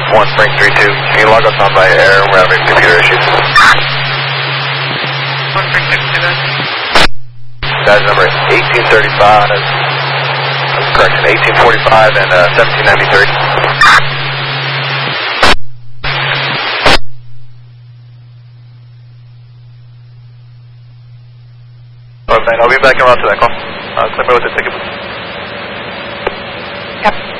1 Spring 32. Can you log us on by air? We're having computer issues. 1 Spring 32 then. Badge number 1835. Correction, 1845 and 1793. Alright, I'll be back in route to that call. Let me know what the ticket was. Yep.